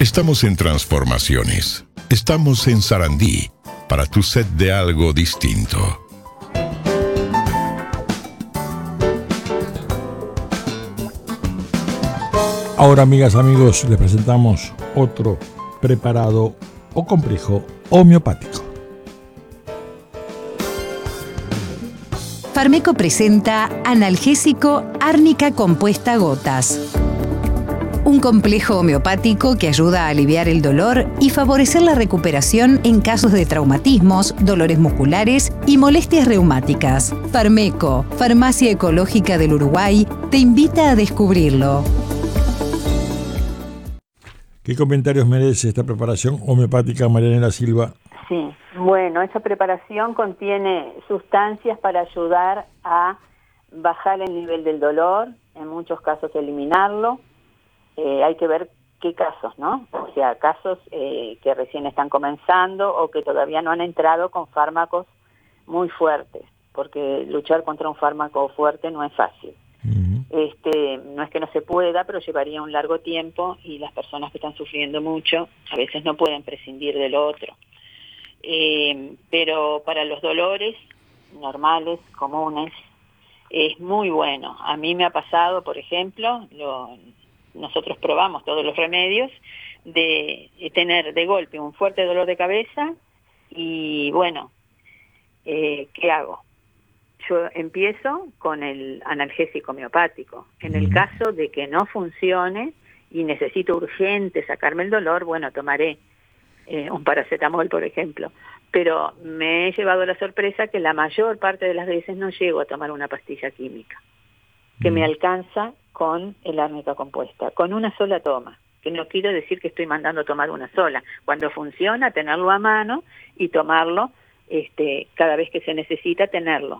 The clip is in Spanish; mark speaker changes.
Speaker 1: Estamos en transformaciones. Estamos en Sarandí para tu sed de algo distinto.
Speaker 2: Ahora, amigas, amigos, les presentamos otro preparado o complejo homeopático.
Speaker 3: Farmeco presenta Analgésico Árnica Compuesta Gotas. Un complejo homeopático que ayuda a aliviar el dolor y favorecer la recuperación en casos de traumatismos, dolores musculares y molestias reumáticas. Farmeco, Farmacia Ecológica del Uruguay, te invita a descubrirlo.
Speaker 2: ¿Qué comentarios merece esta preparación homeopática, Marianela Silva?
Speaker 4: Sí, bueno, esta preparación contiene sustancias para ayudar a bajar el nivel del dolor, en muchos casos eliminarlo. Hay que ver qué casos, ¿no? O sea, casos que recién están comenzando o que todavía no han entrado con fármacos muy fuertes, porque luchar contra un fármaco fuerte no es fácil. No es que no se pueda, pero llevaría un largo tiempo y las personas que están sufriendo mucho a veces no pueden prescindir del otro. Pero para los dolores normales, comunes, es muy bueno. A mí me ha pasado, por ejemplo, nosotros probamos todos los remedios, de tener de golpe un fuerte dolor de cabeza y bueno, ¿qué hago? Yo empiezo con el analgésico homeopático. En el caso de que no funcione y necesito urgente sacarme el dolor, bueno, tomaré un paracetamol, por ejemplo. Pero me he llevado la sorpresa que la mayor parte de las veces no llego a tomar una pastilla química, que me alcanza con el árnica compuesta, con una sola toma, que no quiero decir que estoy mandando a tomar una sola. Cuando funciona, tenerlo a mano y tomarlo cada vez que se necesita tenerlo.